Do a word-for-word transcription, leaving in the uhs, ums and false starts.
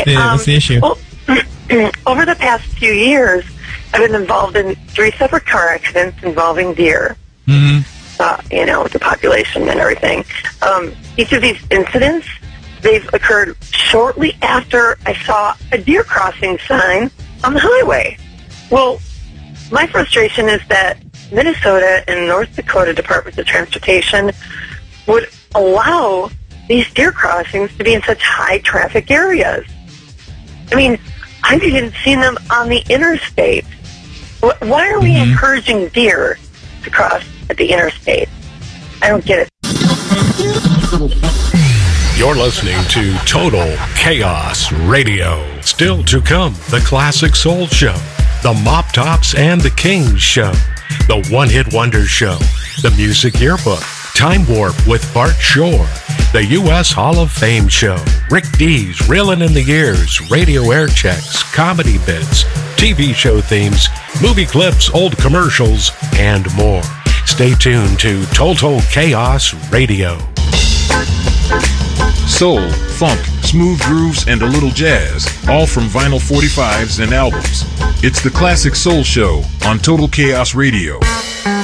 Okay, the, um, what's the issue? Well, over the past few years, I've been involved in three separate car accidents involving deer. Mm-hmm. Uh, you know, the population and everything. Um, each of these incidents, they've occurred shortly after I saw a deer crossing sign on the highway. Well, my frustration is that Minnesota and North Dakota Departments of Transportation would allow these deer crossings to be in such high traffic areas. I mean, I've even seen them on the interstate. Why are we Mm-hmm. encouraging deer to cross at the interstate? I don't get it. You're listening to Total Chaos Radio. Still to come, the Classic Soul Show, the Mop Tops and the Kings Show, the One Hit Wonder Show, the Music Yearbook, Time Warp with Bart Shore, the U S Hall of Fame Show, Rick D's Reelin' in the Years, radio air checks, comedy bits, T V show themes, movie clips, old commercials, and more. Stay tuned to Total Chaos Radio. Soul, funk, smooth grooves, and a little jazz, all from vinyl forty-fives and albums. It's the Classic Soul Show on Total Chaos Radio.